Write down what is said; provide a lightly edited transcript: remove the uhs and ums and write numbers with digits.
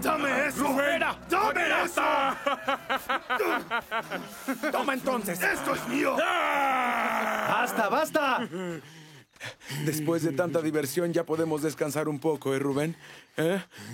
¡Dame eso! ¡Rubén! ¡Dame eso! Toma entonces. ¡Esto es mío! ¡Basta, basta! Después de tanta diversión ya podemos descansar un poco, ¿eh, Rubén? ¿Eh?